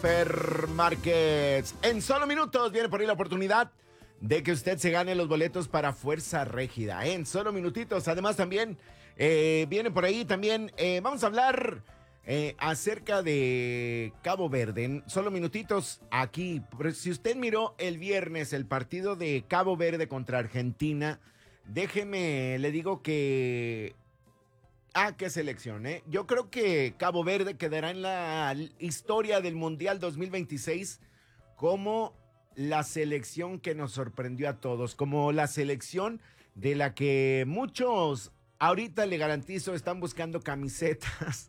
Supermarkets. En solo minutos viene por ahí la oportunidad de que usted se gane los boletos para Fuerza Régida. En solo minutitos. Además también viene por ahí también. Vamos a hablar acerca de Cabo Verde. En solo minutitos aquí. Si usted miró el viernes el partido de Cabo Verde contra Argentina, déjeme, le digo que... qué selección, ¿eh? Yo creo que Cabo Verde quedará en la historia del Mundial 2026 como la selección que nos sorprendió a todos, como la selección de la que muchos, ahorita le garantizo, están buscando camisetas.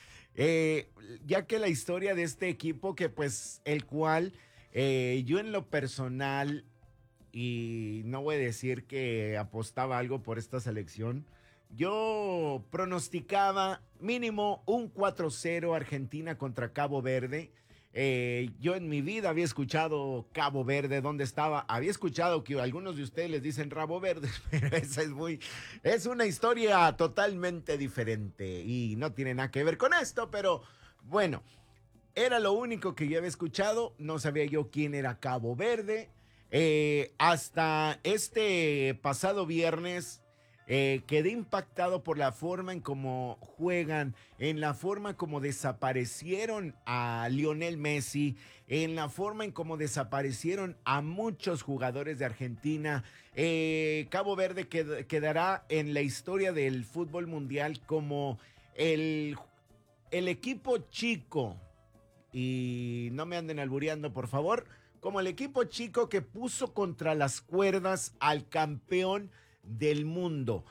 Ya que la historia de este equipo, que pues el cual yo en lo personal, y no voy a decir que apostaba algo por esta selección, yo pronosticaba mínimo un 4-0 Argentina contra Cabo Verde. Yo en mi vida había escuchado Cabo Verde, ¿dónde estaba? Había escuchado que algunos de ustedes les dicen Rabo Verde, pero esa es una historia totalmente diferente y no tiene nada que ver con esto, pero bueno, era lo único que yo había escuchado, no sabía yo quién era Cabo Verde. Hasta este pasado viernes quedé impactado por la forma en cómo juegan, en la forma como desaparecieron a Lionel Messi, en la forma en cómo desaparecieron a muchos jugadores de Argentina. Cabo Verde quedará en la historia del fútbol mundial como el equipo chico, y no me anden albureando por favor, como el equipo chico que puso contra las cuerdas al campeón del mundo,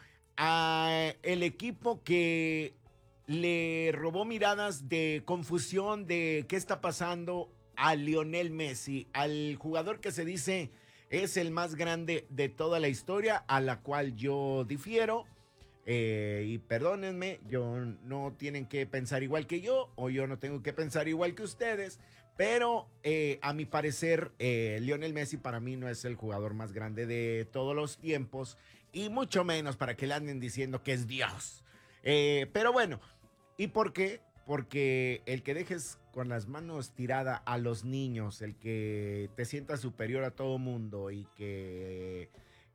el equipo que le robó miradas de confusión de qué está pasando a Lionel Messi, al jugador que se dice es el más grande de toda la historia, a la cual yo difiero. Y perdónenme, no tienen que pensar igual que yo, o yo no tengo que pensar igual que ustedes, pero a mi parecer Lionel Messi para mí no es el jugador más grande de todos los tiempos, y mucho menos para que le anden diciendo que es Dios. Pero bueno, ¿y por qué? Porque el que dejes con las manos tiradas a los niños, el que te sientas superior a todo mundo y que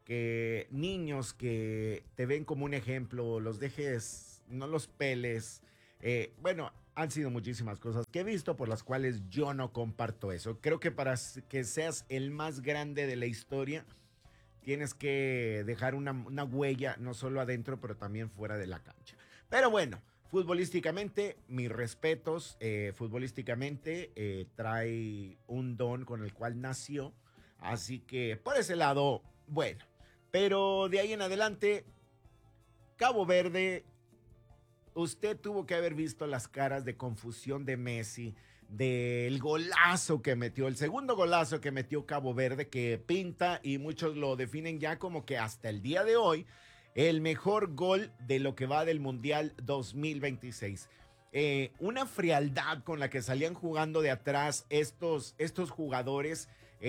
niños que te ven como un ejemplo, los dejes, no los peles. Bueno, han sido muchísimas cosas que he visto por las cuales yo no comparto eso. Creo que para que seas el más grande de la historia, tienes que dejar una huella, no solo adentro, pero también fuera de la cancha. Pero bueno, futbolísticamente, mis respetos. Futbolísticamente trae un don con el cual nació. Así que por ese lado, bueno. Pero de ahí en adelante, Cabo Verde, usted tuvo que haber visto las caras de confusión de Messi, del golazo que metió, el segundo golazo que metió Cabo Verde, que pinta y muchos lo definen ya como que hasta el día de hoy, el mejor gol de lo que va del Mundial 2026. Una frialdad con la que salían jugando de atrás estos jugadores,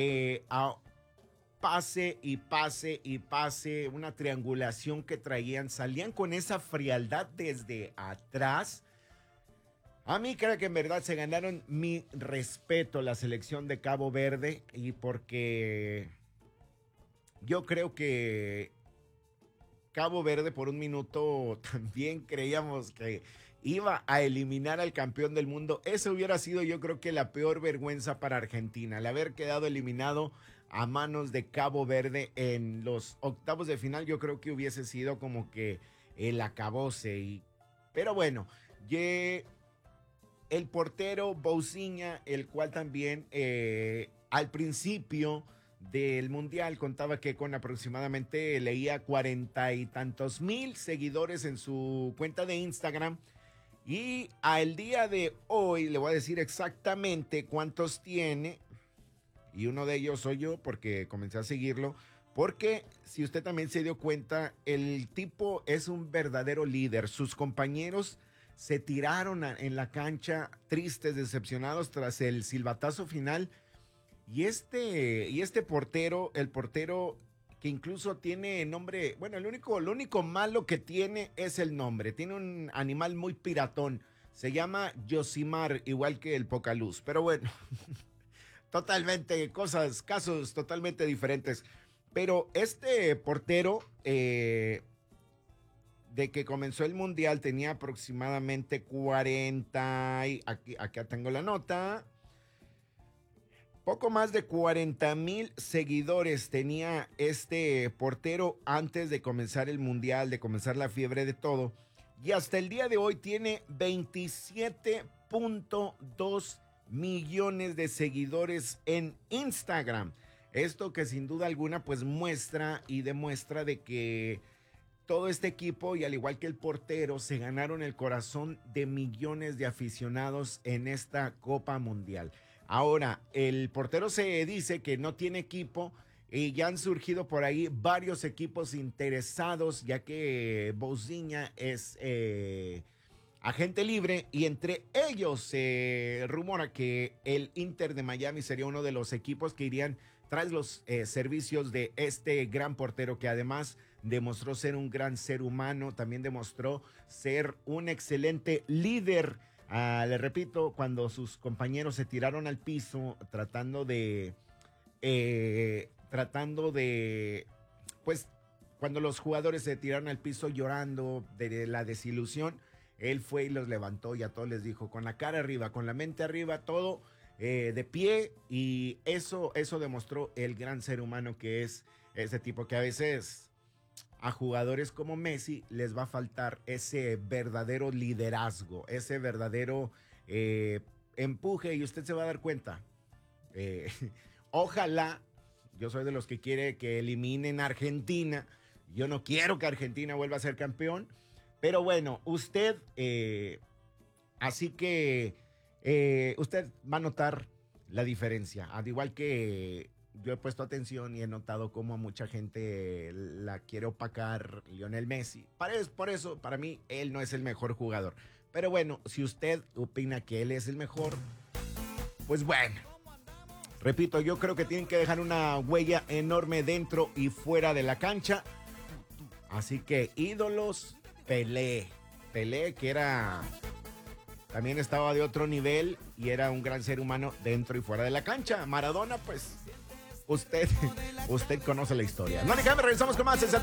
pase y pase y pase, una triangulación que traían, salían con esa frialdad desde atrás. A mí creo que en verdad se ganaron mi respeto la selección de Cabo Verde, y porque yo creo que Cabo Verde por un minuto también creíamos que iba a eliminar al campeón del mundo. Eso hubiera sido, yo creo que la peor vergüenza para Argentina, el haber quedado eliminado a manos de Cabo Verde en los octavos de final. Yo creo que hubiese sido como que el acabose. Pero bueno, el portero Bousinha, el cual también al principio del Mundial contaba que con aproximadamente, leía 40 y tantos mil seguidores en su cuenta de Instagram, y al día de hoy le voy a decir exactamente cuántos tiene, y uno de ellos soy yo porque comencé a seguirlo, porque si usted también se dio cuenta, el tipo es un verdadero líder. Sus compañeros se tiraron en la cancha tristes, decepcionados tras el silbatazo final. Y este portero, el portero que incluso tiene nombre, bueno, lo único malo que tiene es el nombre. Tiene un animal muy piratón. Se llama Yosimar, igual que el Pocaluz. Pero bueno, totalmente, casos totalmente diferentes. Pero este portero, de que comenzó el mundial, tenía aproximadamente 40, aquí tengo la nota, poco más de 40,000 seguidores tenía este portero antes de comenzar el mundial, de comenzar la fiebre de todo. Y hasta el día de hoy tiene 27.2 millones de seguidores en Instagram. Esto que sin duda alguna pues muestra y demuestra de que todo este equipo, y al igual que el portero, se ganaron el corazón de millones de aficionados en esta Copa Mundial. Ahora, el portero se dice que no tiene equipo y ya han surgido por ahí varios equipos interesados, ya que Boziña es agente libre y entre ellos se rumora que el Inter de Miami sería uno de los equipos que irían tras los servicios de este gran portero que además demostró ser un gran ser humano, también demostró ser un excelente líder. Le repito, cuando sus compañeros se tiraron al piso pues cuando los jugadores se tiraron al piso llorando de la desilusión, él fue y los levantó y a todos les dijo, con la cara arriba, con la mente arriba, todo de pie, y eso demostró el gran ser humano que es ese tipo, que a veces a jugadores como Messi les va a faltar ese verdadero liderazgo, ese verdadero empuje, y usted se va a dar cuenta. Ojalá, yo soy de los que quiere que eliminen a Argentina, yo no quiero que Argentina vuelva a ser campeón, pero bueno, usted, así que usted va a notar la diferencia, al igual que yo he puesto atención y he notado cómo mucha gente la quiere opacar Lionel Messi. Por eso, para mí, él no es el mejor jugador. Pero bueno, si usted opina que él es el mejor, pues bueno. Repito, yo creo que tienen que dejar una huella enorme dentro y fuera de la cancha. Así que ídolos, Pelé. Pelé, que también estaba de otro nivel y era un gran ser humano dentro y fuera de la cancha. Maradona, pues... Usted conoce la historia. No, regresamos con más. Es el